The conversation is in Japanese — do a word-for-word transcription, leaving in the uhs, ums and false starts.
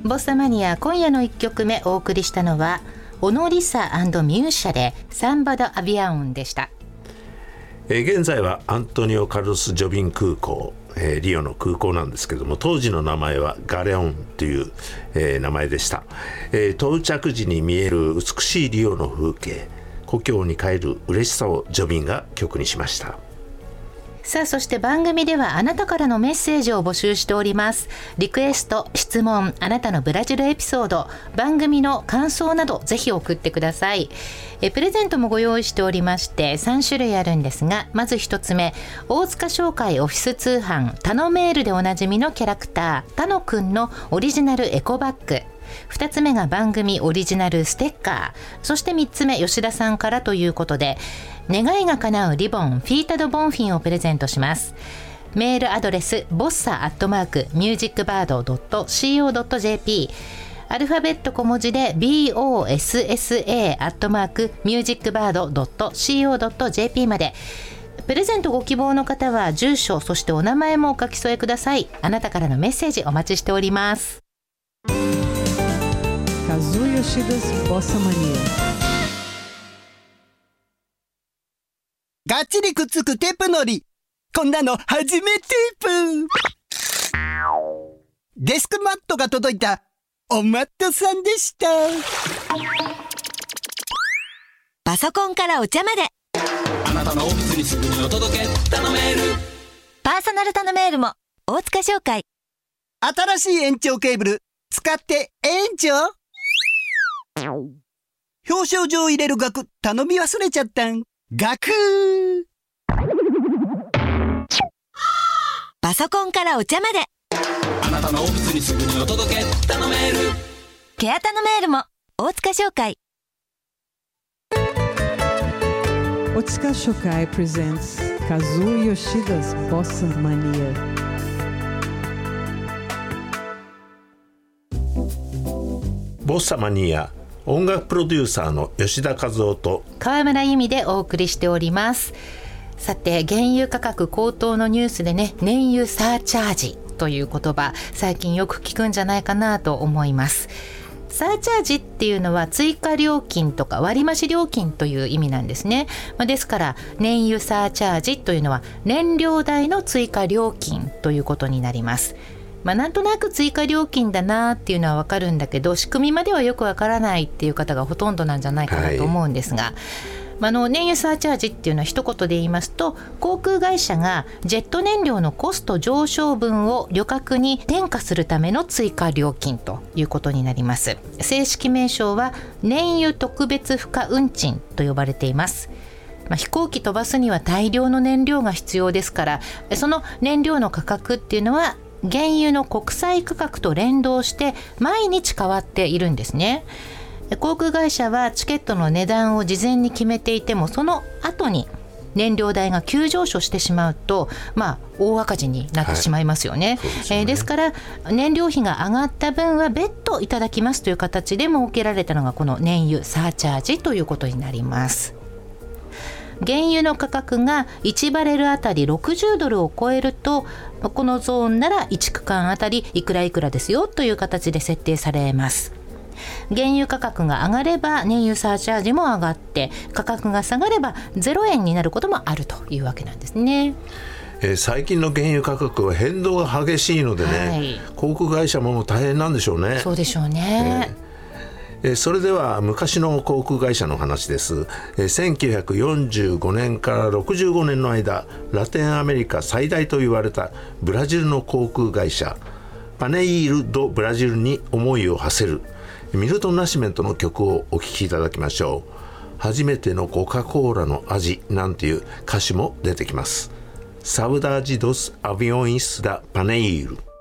ボッサマニア、今夜のいっきょくめお送りしたのはオノリサ&ミューシャでサンバド・アビアウンでした。 えー、現在はアントニオ・カルロス・ジョビン空港、えー、リオの空港なんですけども、当時の名前はガレオンという、えー、名前でした。えー、到着時に見える美しいリオの風景、故郷に帰る嬉しさをジョビンが曲にしました。 さあ、そして番組ではあなたからのメッセージを募集しております。リクエスト、質問、あなたのブラジルエピソード、番組の感想などぜひ送ってください。えプレゼントもご用意しておりましてさんしゅるいあるんですが、まずひとつめ、大塚商会オフィス通販タノメールでおなじみのキャラクタータノくんのオリジナルエコバッグ、ふたつめが番組オリジナルステッカー、そしてみっつめ吉田さんからということで、願いが叶うリボンフィータドボンフィンをプレゼントします。メールアドレスボッサアットマークミュージックバードドットシーオードットジェーピー、アルファベット小文字で ボッサ アットマークミュージックバードドットシーオードットジェーピー まで。プレゼントご希望の方は住所、そしてお名前もお書き添えください。あなたからのメッセージお待ちしております。 Kazuo Yoshida's Bossa Mania。 ガッチリくっつくテープのり、こんなの初めてープ。デスクマットが届いたおマットさんでした。 パソコンからお茶まで、 あなたのオフィスにすぐにお届け、頼める。 パーソナル頼めールも大塚商会。 新しい延長ケーブル使って延長。表彰状入れる額頼み忘れちゃったん。額。 パソコンからお茶まで、 あなたのオフィスにすぐにお届け、頼める。 ケア頼めールも大塚商会。 Otsuka Shokai presents Kazuo Yoshida's Bossa Mania。 ボッサマニア、音楽プロデューサーの吉田和夫と川村由美でお送りしております。さて、原油価格高騰のニュースでね、燃油サーチャージという言葉、最近よく聞くんじゃないかなと思います。サーチャージっていうのは追加料金とか割増料金という意味なんですね。まあ、ですから燃油サーチャージというのは燃料代の追加料金ということになります。まあ、なんとなく追加料金だなっていうのはわかるんだけど、仕組みまではよくわからないっていう方がほとんどなんじゃないかなと思うんですが、はい、まあ、の燃油サーチャージっていうのは一言で言いますと、航空会社がジェット燃料のコスト上昇分を旅客に転嫁するための追加料金ということになります。正式名称は燃油特別付加運賃と呼ばれています。まあ、飛行機飛ばすには大量の燃料が必要ですから、その燃料の価格っていうのは原油の国際価格と連動して毎日変わっているんですね。航空会社はチケットの値段を事前に決めていても、その後に燃料代が急上昇してしまうと、まあ、大赤字になってしまいますよね。はい、ですよね。えー、ですから燃料費が上がった分は別途いただきますという形で設けられたのがこの燃油サーチャージということになります。原油の価格がいちバレルあたりろくじゅうドルを超えると、このゾーンならいち区間あたりいくらいくらですよという形で設定されます。原油価格が上がれば燃油サーチャージも上がって、価格が下がればゼロえんになることもあるというわけなんですね。 えー、最近の原油価格は変動が激しいのでね、はい、航空会社も大変なんでしょうね。 そうでしょうね。 えーそれでは昔の航空会社の話です。せんきゅうひゃくよんじゅうごねんからろくじゅうごねんの間、ラテンアメリカ最大と言われたブラジルの航空会社パネイール・ド・ブラジルに思いを馳せるミルトン・ナシメントの曲をお聴きいただきましょう。初めてのコカ・コーラの味なんていう歌詞も出てきます。サウダージ・ドス・アビオン・イス・ダ・パネイール。